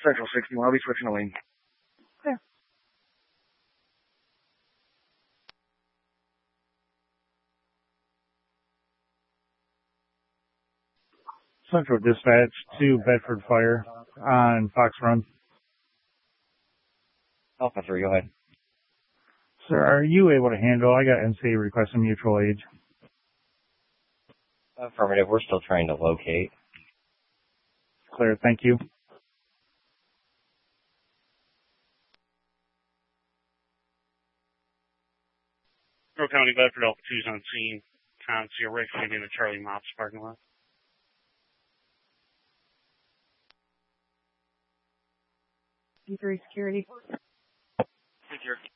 Central 61. I'll be switching a lane. Clear. Central Dispatch to Bedford Fire on Fox Run. Alpha 3, go ahead. Sir, are you able to handle? I got NC requesting mutual aid. Affirmative, we're still trying to locate. Clear, thank you. Monroe County Bedford Alpha 2's on scene. Conceal right in the Charlie Mops parking lot. D3 security. Security.